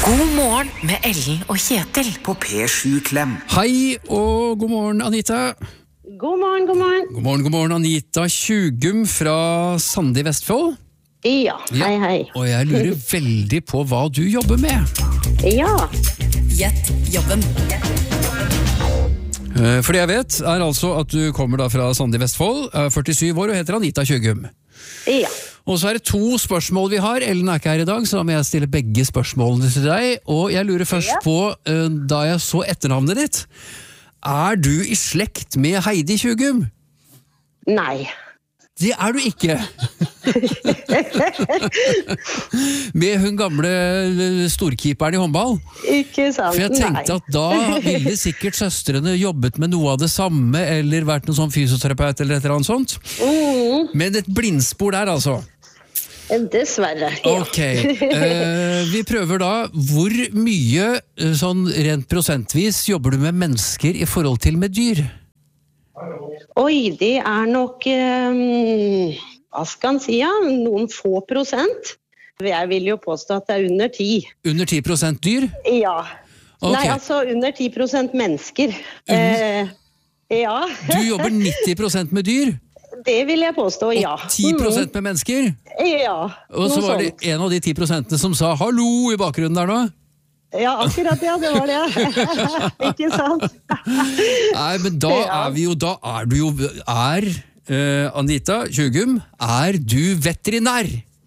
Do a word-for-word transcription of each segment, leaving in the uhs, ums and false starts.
God morgen med Ellen og Kjetil på P sju Klem. Hei og god morgen, Anita. God morgen, god morgen. God morgen, god morgen, Anita Tjugum fra Sande i Vestfold. Ja, hei, hei. Og jeg lurer veldig på hva du jobber med. Ja. Gjett jobben. For det jeg vet er altså at du kommer da fra Sande i Vestfold, er førtisju år og heter Anita Tjugum. Ja. Og så er det to spørsmål vi har. Ellen er ikke her i dag, så da må jeg stille begge spørsmålene til deg. Og jeg lurer først Ja. på, eh, da jeg så etternavnet ditt, er du i slekt med Heidi Tjugum? Nei. Det er du ikke. Med hun gamle storkeeperen i håndball. Ikke sant, For jeg tenkte nei. at da ville sikkert søstrene jobbet med noe av det samme, eller vært noen sånn fysioterapeut eller et eller annet sånt. Mm, Men et blindspor der altså. dessverre, ja. Ok, eh, vi prøver da. Hvor mye, eh, sånn rent prosentvis, jobber du med mennesker i forhold til med dyr? Oi, det er nok, um, hva skal man si, ja? Noen få prosent. Jeg vil jo påstå at det er under ti. Under ti prosent dyr? Ja. Ok. Nei, altså under ti prosent mennesker. Eh, ja, Du jobber nitti prosent med dyr, det vil jeg påstå, ja. og ti prosent med mennesker? Mm, ja, Og så noe var det sånt. en av de ti prosentene som sa hallo i bakgrunnen der nå. Ja, akkurat, ja, det var det. Ikke sant? Nei, men da Ja. er vi jo, da er du jo, er eh, Anita Tjugum, er du veterinær?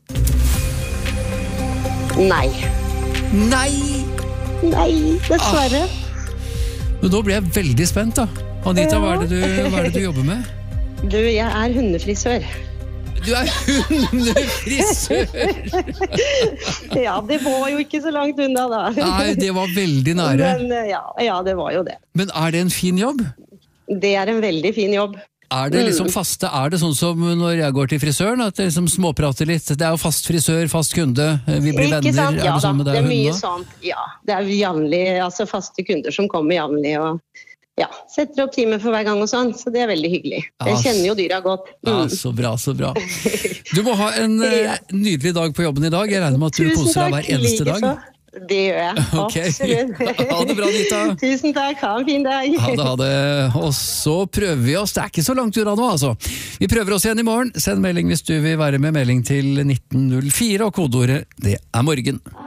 Nei. Nei! Nei, dessverre. Men nå ble jeg veldig spent da. Anita, hva er det du, hva er det du jobber med? Du, jeg er hundefrisør. Du er hundefrisør! Ja, det var jo ikke så langt unna da. Nei, det var veldig nære. Men ja, ja, det var jo det. Men er det en fin jobb? Det er en veldig fin jobb. Er det liksom faste, er det sånn som når jeg går til frisøren, at det liksom småprater litt? Det er jo fast frisør, fast kunde, vi blir venner. Ikke sant? Er Ja det da, sånn med det deg er og mye hundene? sånt. Ja, det er jevnlig, altså faste kunder som kommer jevnlig og ja, setter opp timer for hver gang og sånn, så det er veldig hyggelig. Jeg Ja, kjenner jo dyra godt. Ja, Mm. så bra, så bra. Du må ha en eh, nydelig dag på jobben i dag. Jeg regner med at du Tusen koser deg takk, hver eneste dag. likeså. Det gjør jeg, Ok. absolutt. Ha det bra, Anita. Tusen takk, ha en fin dag. Ha det, ha det. Og så prøver vi oss. Det er ikke så langt unna nå, altså. Vi prøver oss igjen i morgen. Send melding hvis du vil være med. Melding til nitten null fire, og kodeordet det er morgen.